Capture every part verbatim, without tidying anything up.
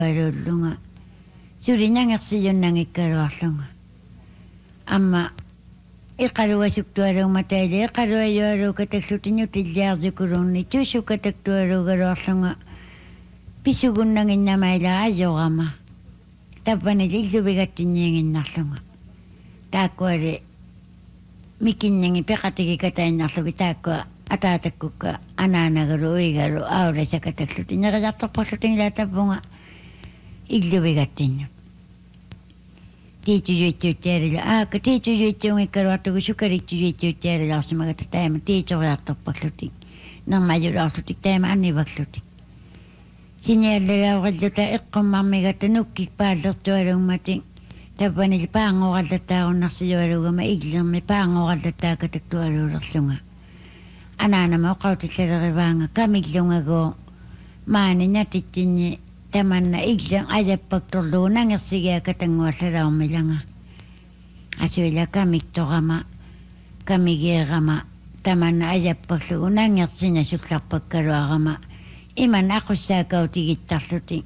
Arullunga. Surinangersijunnangikkaruarlunga. Amma iqaruasuktuarugmataili iqaruayuarukataksutiñutilliarsukurunni tuusukkataktuarugaruarlunga pisugunnanginnamaila ajorama tappanil illuvigattinnianginnarlunga taakkuari mikinnangi peqatigikatainarlugi taakkua ataatakkuka anaanagaru uigaru aurasakatakluti neriartorparlutingila tappunga illuvigattinnu tiichujuittuuttiarila aakka tiichujuittuungikkaruartugu sukarittujuittuuttiarilaarsimagata taima tiitoriartorparlutik nermajulaarlutik taima annivaklutik siniallagauralluta eqqummarmigata nukkik paallertualungmatik tappanil paangorallataarunnarsilualugama illirmi paangorallataakataktualuulerlunga anaanama oqautillalerivaanga kamillungagoo maani natittinni tamanna illan ajapaktorlugu nangersigiakatanguallalaormilanga asuila kamiktorama kamigierama tamanna ajapparlugu nangersina sullarpakkaluarama iman aqussaakautigittarlutik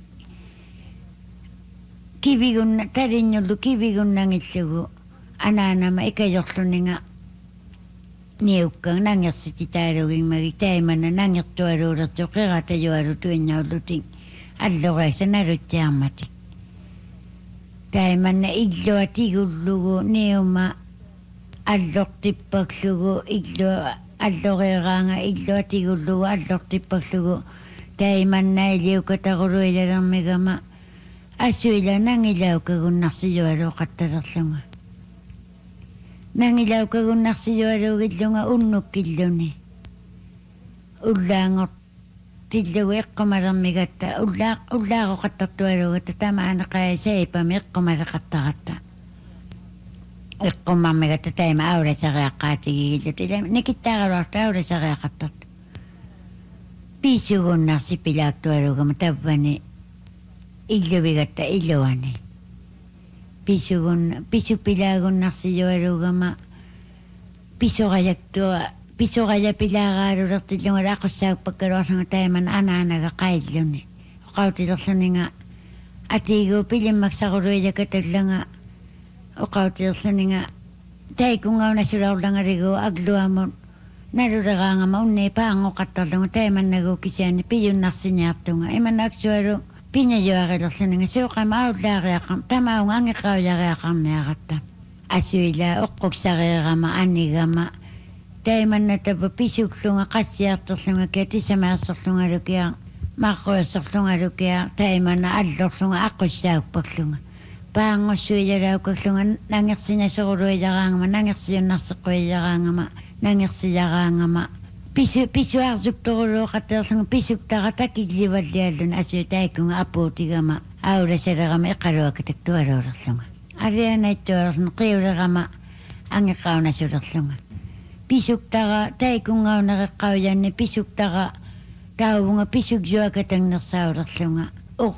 kivigunna tarinnullu kivigunnangillugu anaanama ikajorluninga niukkang nangersititaalugingmagik taimanna nangertualuulertu qiratajualutuinnaullutik alloraisa naruttiarmatik taimanna illuatigullugu niuma allortipparlugu illu allorieraanga illuatigullugu allortipparlugu taimanna iliukataruruilalermigama asuila nangilaukagunnarsilualuuqattalerlunga nangilaukagunnarsilualuugillunga unnukkilluni ullaangor tillugu eqqomalermigatta ullaaq ullaaqoqattartualuugatta tamaanaqaya saipami eqqomalaqattaqatta eqqummarmigatta taima aulasariaqqaatigigillut ilami nikittaaqaluarta aulasariaqattat piisugunnarsipilaaktualuugama tavvani illuvigatta illuani piisugunna pisupilaagunnarsilualuugama pisoqajaktua pisoqajapilaagaalulertillunga aqussaakpakkaluarlunga taiman anaanaga qailluni oqautilerluninga atiigu pilimmaksaquluilakatallanga oqautilerluninga taikungaunasulaurlangarigu agluamun naluleraangama unni paangoqattarlunga taimannagu kisiani piyunnarsiñaartunga iman aksualu piñajuarilerluninga suuqama aullaariaqam tamaunga angiqaujariaqarniaqatta asuila oqquksarierama anigama taimanna tapa pisuklunga qassiartorlunga kiatisamaasorlungalukia maquassorlungalukia taimanna allorlunga aqussaakparlunga paangossuilalaukaklunga nangersinasororuilaraangama nangersiunnarseqquilaraangama nangersiyaraangama pisu pisuarsuktoruluoqatteerlunga pisuktara takillivallialluna asu taikunga apuutigama aulasalerama iqaluakataktualuulerlunga arianaittualerlun qiulerama angiqaunasulerlunga pisuktara taikungaunariqqauyanni pisuktara taavunga pisukjuakatannersaulerlunga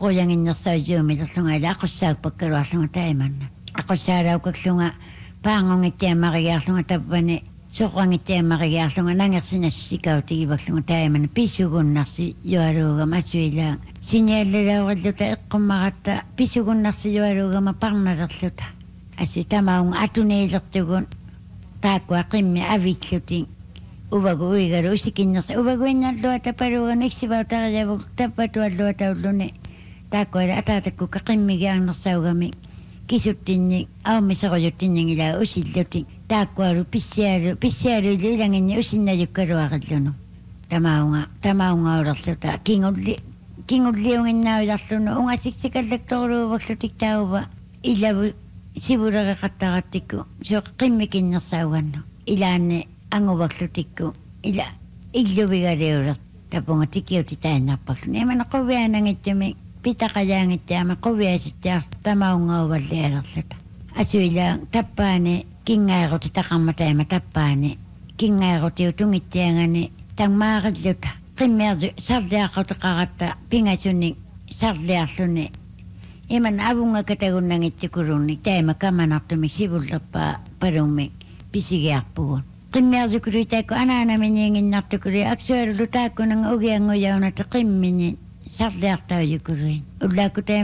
uquyanginnersaujuumilerlunga ila aqussaakpakkaluarlunga taimanna aqussaalaukakklunga paangongittiamarigiarlunga tappani soqangittiamarigiarlunga nangersinassikautigivakklunga taimanna pisugunnarsi jualuugama asuilaa siniallalauralluta eqqumaratta pisugunnarsi jualuugama parnalerluta asu tamaunga atuniilertugun taakkua qimmi avillutin uvagu uigaru usikinnersa uvaguinnarlua tapaluugan iksivautariavuk tappatualluataulluni taakkuala ataatakkuka qimmigiarnersaugami kisuttinni aumisorujuttinningila usillutin taakkualu pissialu pissialuilu ilanginni usinnajukkaluarillunu tamaunga tamaungaulerluta kingulli kingulliunginnauilarlunu ungasiksikallaktoruuvaklutik tauva ilavu sivulereqattaqattikku suuq qimmikinnersaugannu ilaanni anguvaklutikku ila illuvigaliuler tapunga tikiuti taannarparluni imana quvianangittumi pitaqajaangittiama quviasittiar tamaungauvallialerluta asuila tappaani kinngaaruti taqarma taima tappaani kinngaarutiu tungittiangani tangmaarilluta qimmiarsu sarliaqautiqaratta pingasunni sarliarluni iman avunga katagunnangittikurunni taima kamanartumik sivullerpaa palungmik pisigiarpugun qimmiarsukulutaakku anaanaminiinginnartukuli aksualulu taakkunanga ugianguyaunata qimmini sarliartaujukuluin ullaakku